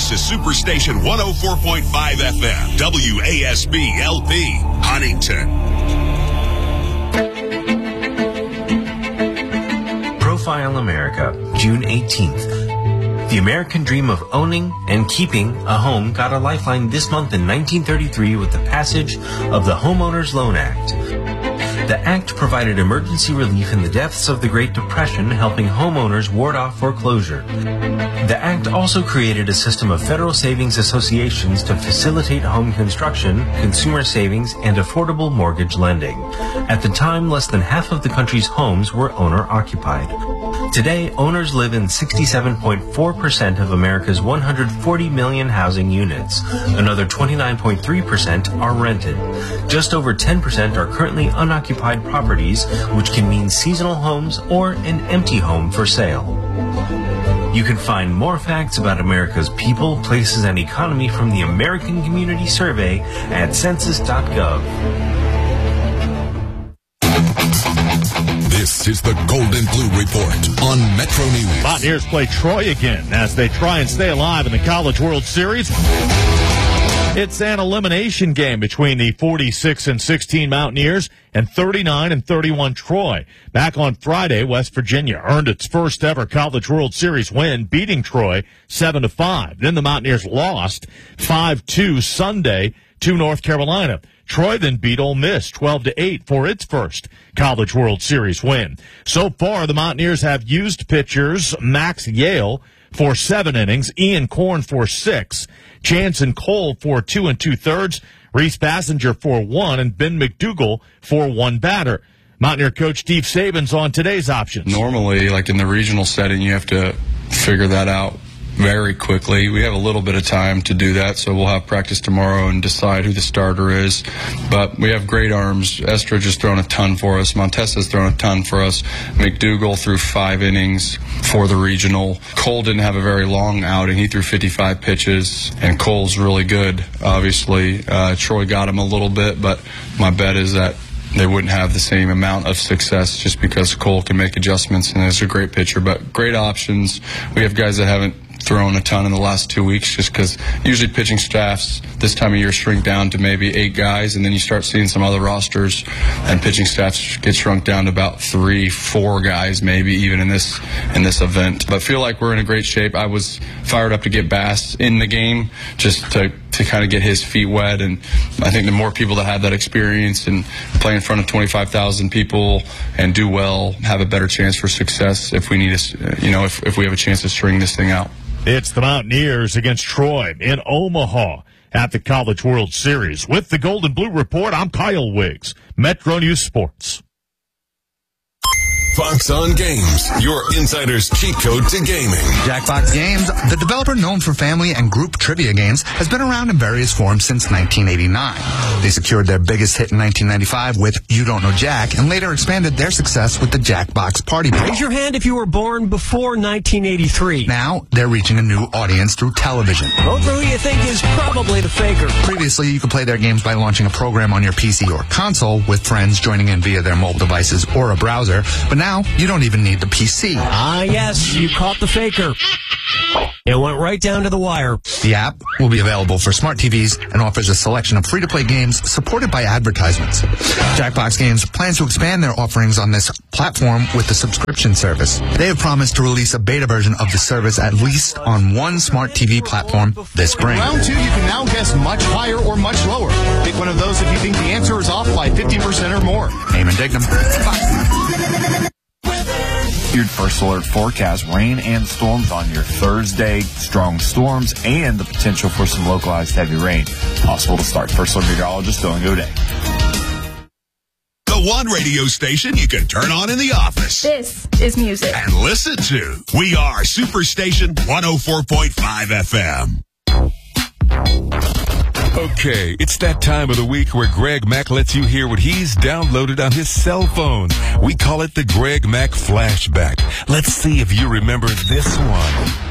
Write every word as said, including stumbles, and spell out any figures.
This is Superstation one oh four point five F M, W A S B L P, Huntington. Profile America, June eighteenth. The American dream of owning and keeping a home got a lifeline this month in nineteen thirty-three with the passage of the Homeowners Loan Act. The act provided emergency relief in the depths of the Great Depression, helping homeowners ward off foreclosure. The act also created a system of federal savings associations to facilitate home construction, consumer savings, and affordable mortgage lending. At the time, less than half of the country's homes were owner-occupied. Today, owners live in sixty-seven point four percent of America's one hundred forty million housing units. Another twenty-nine point three percent are rented. Just over ten percent are currently unoccupied properties, which can mean seasonal homes or an empty home for sale. You can find more facts about America's people, places, and economy from the American Community Survey at census dot gov. This is the Golden Blue Report on Metro News. Mountaineers play Troy again as they try and stay alive in the College World Series. It's an elimination game between the forty-six and sixteen Mountaineers and thirty-nine and thirty-one Troy. Back on Friday, West Virginia earned its first ever College World Series win, beating Troy seven to five. Then the Mountaineers lost five two Sunday to North Carolina. Troy then beat Ole Miss twelve to eight for its first College World Series win. So far, the Mountaineers have used pitchers Max Yale for seven innings, Ian Korn for six, Jansen Cole for two and two-thirds, Reese Passenger for one, and Ben McDougal for one batter. Mountaineer coach Steve Saban's on today's options. Normally, like in the regional setting, you have to figure that out very quickly. We have a little bit of time to do that, so we'll have practice tomorrow and decide who the starter is. But we have great arms. Estridge has thrown a ton for us. Montessa's thrown a ton for us. McDougal threw five innings for the regional. Cole didn't have a very long outing. He threw fifty-five pitches, and Cole's really good, obviously. Uh, Troy got him a little bit, but my bet is that they wouldn't have the same amount of success just because Cole can make adjustments and is a great pitcher. But great options. We have guys that haven't thrown a ton in the last two weeks just because usually pitching staffs this time of year shrink down to maybe eight guys, and then you start seeing some other rosters and pitching staffs get shrunk down to about three, four guys maybe even in this in this event. But feel like we're in a great shape. I was fired up to get Bass in the game just to to kind of get his feet wet, and I think the more people that have that experience and play in front of twenty-five thousand people and do well have a better chance for success if we need to, you know, if, if we have a chance to string this thing out. It's the Mountaineers against Troy in Omaha at the College World Series. With the Golden Blue Report, I'm Kyle Wiggs, Metro News Sports. Fox on Games, your insider's cheat code to gaming. Jackbox Games, the developer known for family and group trivia games, has been around in various forms since nineteen eighty-nine. They secured their biggest hit in nineteen ninety-five with You Don't Know Jack, and later expanded their success with the Jackbox Party Pack. Raise your hand if you were born before nineteen eighty-three. Now, they're reaching a new audience through television. Vote for who you think is probably the faker. Previously, you could play their games by launching a program on your P C or console, with friends joining in via their mobile devices or a browser. But now, you don't even need the P C. Ah, yes, you caught the faker. It went right down to the wire. The app will be available for smart T Vs and offers a selection of free-to-play games supported by advertisements. Jackbox Games plans to expand their offerings on this platform with the subscription service. They have promised to release a beta version of the service at least on one smart T V platform this spring. Round two, you can now guess much higher or much lower. Pick one of those if you think the answer is off by fifty percent or more. Name and Dignam. Bye. Your First Alert forecast, rain and storms on your Thursday, strong storms, and the potential for some localized heavy rain. Possible to start. First Alert meteorologist Dylan Goday. The one radio station you can turn on in the office. This is music. And listen to. We are Superstation one oh four point five F M. Okay, it's that time of the week where Greg Mack lets you hear what he's downloaded on his cell phone. We call it the Greg Mack Flashback. Let's see if you remember this one.